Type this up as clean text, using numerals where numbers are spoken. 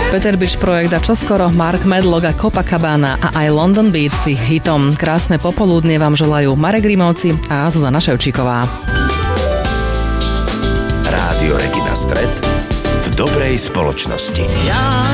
Peter Biš projekt a čoskoro Mark Medlock a Copacabana a aj London Beat s ich hitom. Krásne popoludnie vám želajú Marek Rimovci a Zuzana Ševčíková. Rádio Regina Stret v dobrej spoločnosti.